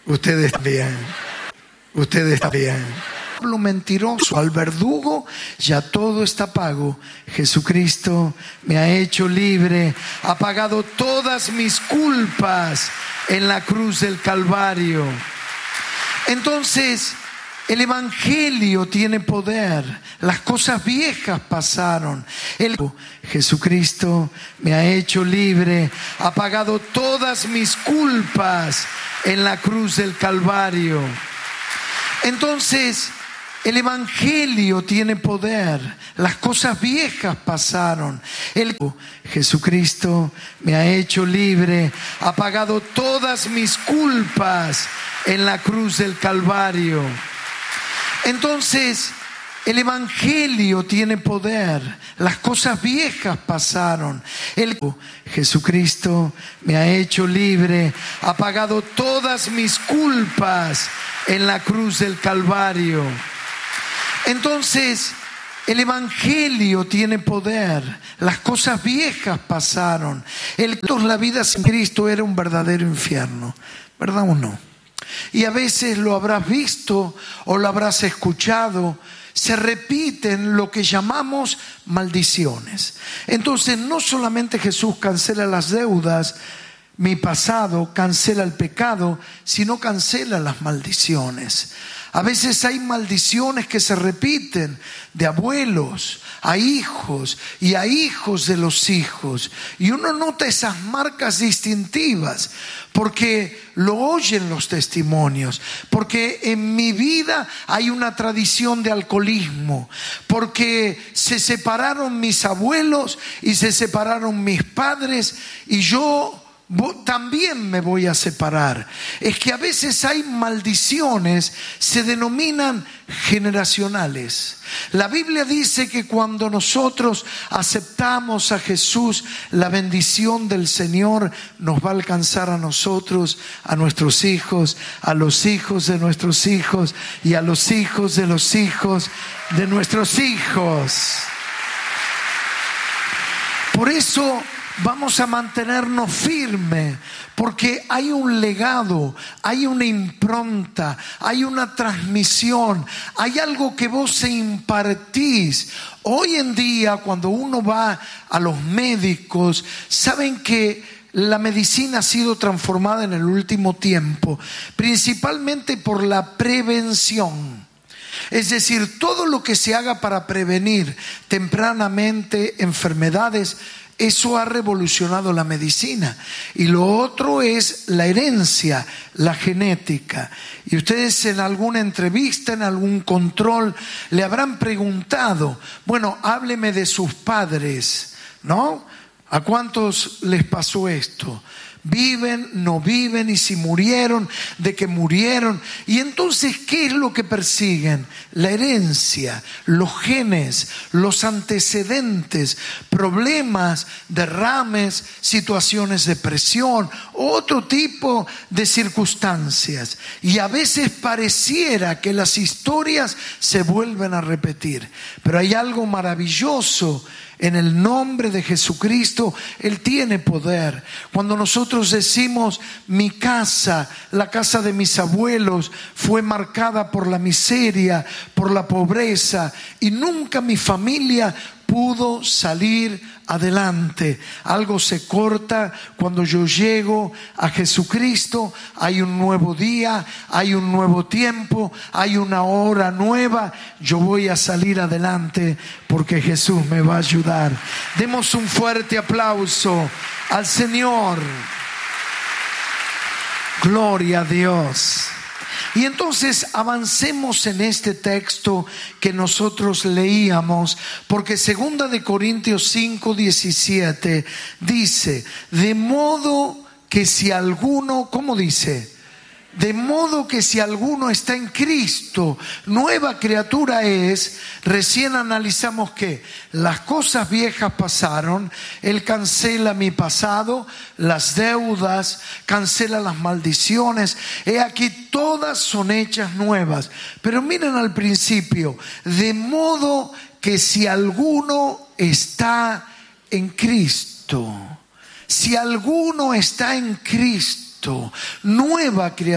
Ustedes también. Ustedes también. Lo mentiroso al verdugo, ya todo está pago. Jesucristo me ha hecho libre, ha pagado todas mis culpas en la cruz del Calvario. Entonces, el Evangelio tiene poder. Las cosas viejas pasaron. Jesucristo me ha hecho libre, ha pagado todas mis culpas en la cruz del Calvario. Entonces, el Evangelio tiene poder. Las cosas viejas pasaron. Jesucristo me ha hecho libre, ha pagado todas mis culpas en la cruz del Calvario. Entonces, el Evangelio tiene poder. Las cosas viejas pasaron. Jesucristo me ha hecho libre, ha pagado todas mis culpas en la cruz del Calvario. Entonces, el Evangelio tiene poder. Las cosas viejas pasaron. La vida sin Cristo era un verdadero infierno, ¿verdad o no? Y a veces lo habrás visto o lo habrás escuchado. Se repiten lo que llamamos maldiciones. Entonces, no solamente Jesús cancela las deudas, mi pasado, cancela el pecado, sino cancela las maldiciones. A veces hay maldiciones que se repiten de abuelos a hijos y a hijos de los hijos. Y uno nota esas marcas distintivas porque lo oyen los testimonios. Porque en mi vida hay una tradición de alcoholismo. Porque se separaron mis abuelos y se separaron mis padres y yo también me voy a separar. Es que a veces hay maldiciones, se denominan generacionales. La Biblia dice que cuando nosotros aceptamos a Jesús, la bendición del Señor nos va a alcanzar a nosotros, a nuestros hijos, a los hijos de nuestros hijos y a los hijos de los hijos de nuestros hijos. Por eso vamos a mantenernos firmes, porque hay un legado, hay una impronta, hay una transmisión, hay algo que vos se impartís. Hoy en día, cuando uno va a los médicos, saben que la medicina ha sido transformada en el último tiempo, principalmente por la prevención. Es decir, todo lo que se haga para prevenir tempranamente enfermedades, eso ha revolucionado la medicina. Y lo otro es la herencia, la genética. Y ustedes en alguna entrevista, en algún control, le habrán preguntado, bueno, hábleme de sus padres, ¿no? ¿A cuántos les pasó esto? ¿Viven, no viven? Y si murieron, ¿de qué murieron? Y entonces, ¿qué es lo que persiguen? La herencia, los genes, los antecedentes, problemas, derrames, situaciones de presión, otro tipo de circunstancias. Y a veces pareciera que las historias se vuelven a repetir. Pero hay algo maravilloso. En el nombre de Jesucristo, Él tiene poder. Cuando nosotros decimos, mi casa, la casa de mis abuelos, fue marcada por la miseria, por la pobreza, y nunca mi familia pudo salir adelante. Algo se corta cuando yo llego a Jesucristo. Hay un nuevo día, hay un nuevo tiempo, hay una hora nueva. Yo voy a salir adelante porque Jesús me va a ayudar. Demos un fuerte aplauso al Señor. Gloria a Dios. Y entonces avancemos en este texto que nosotros leíamos, porque 2 de Corintios 5:17 dice, de modo que si alguno, ¿cómo dice? De modo que si alguno está en Cristo, nueva criatura es. Recién analizamos que las cosas viejas pasaron. Él cancela mi pasado, las deudas, cancela las maldiciones. He aquí, todas son hechas nuevas. Pero miren al principio, de modo que si alguno está en Cristo, si alguno está en Cristo, nueva criatura.